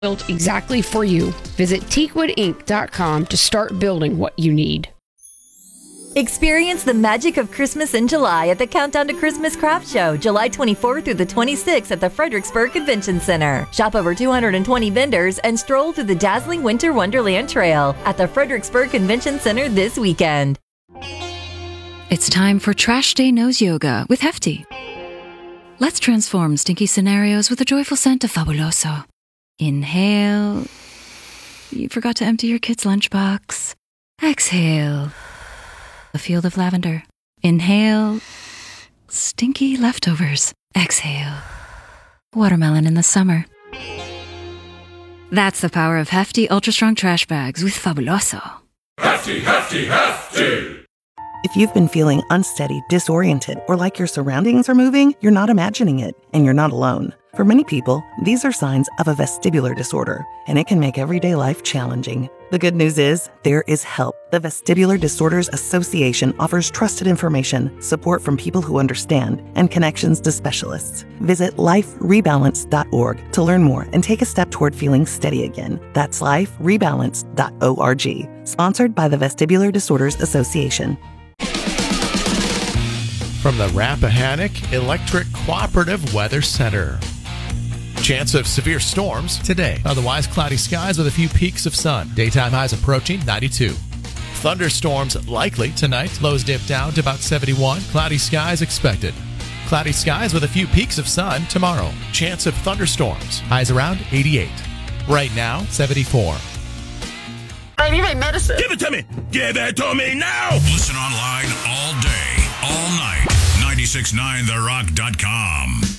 built exactly for you. Visit teakwoodinc.com to start building what you need. Experience the magic of Christmas in July at the Countdown to Christmas Craft Show, July 24th through the 26th at the Fredericksburg Convention Center. Shop over 220 vendors and stroll through the dazzling Winter Wonderland Trail at the Fredericksburg Convention Center this weekend. It's time for Trash Day Nose Yoga with Hefty. Let's transform stinky scenarios with a joyful scent of Fabuloso. Inhale. You forgot to empty your kid's lunchbox. Exhale. A field of lavender. Inhale. Stinky leftovers. Exhale. Watermelon in the summer. That's the power of Hefty Ultra Strong Trash Bags with Fabuloso. Hefty, hefty, hefty! If you've been feeling unsteady, disoriented, or like your surroundings are moving, you're not imagining it, and you're not alone. For many people, these are signs of a vestibular disorder, and it can make everyday life challenging. The good news is, there is help. The Vestibular Disorders Association offers trusted information, support from people who understand, and connections to specialists. Visit liferebalance.org to learn more and take a step toward feeling steady again. That's liferebalance.org. Sponsored by the Vestibular Disorders Association. From the Rappahannock Electric Cooperative Weather Center. Chance of severe storms today. Otherwise, cloudy skies with a few peaks of sun. Daytime highs approaching 92. Thunderstorms likely tonight. Lows dip down to about 71. Cloudy skies expected. Cloudy skies with a few peaks of sun tomorrow. Chance of thunderstorms. Highs around 88. Right now, 74. I need my medicine. Give it to me! Give it to me now! Listen online all day, all night. 969therock.com.